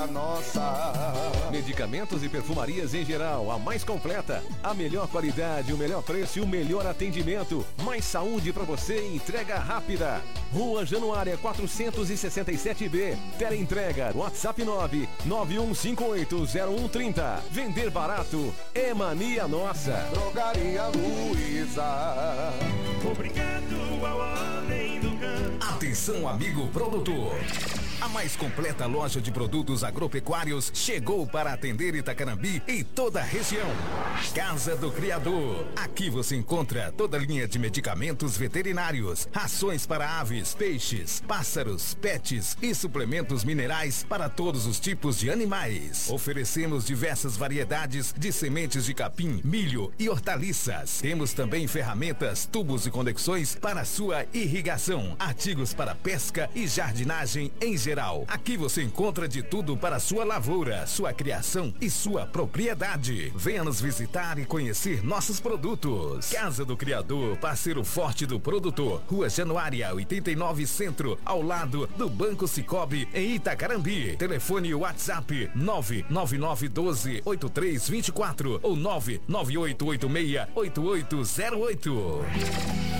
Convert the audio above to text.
Nossa. Medicamentos e perfumarias em geral, a mais completa, a melhor qualidade, o melhor preço e o melhor atendimento. Mais saúde pra você e entrega rápida. Rua Januária 467B. Teleentrega, WhatsApp 991580130. Vender barato é mania nossa. Drogaria Luiza. Obrigado ao homem do campo. Atenção, amigo produtor. A mais completa loja de produtos agropecuários chegou para atender Itacarambi e toda a região. Casa do Criador. Aqui você encontra toda a linha de medicamentos veterinários, rações para aves, peixes, pássaros, pets e suplementos minerais para todos os tipos de animais. Oferecemos diversas variedades de sementes de capim, milho e hortaliças. Temos também ferramentas, tubos e conexões para sua irrigação, artigos para pesca e jardinagem em geral. Aqui você encontra de tudo para sua lavoura, sua criação e sua propriedade. Venha nos visitar e conhecer nossos produtos. Casa do Criador, parceiro forte do produtor. Rua Januária 89 Centro, ao lado do Banco Sicoob em Itacarambi. Telefone WhatsApp 99912-8324 ou 99886-8808.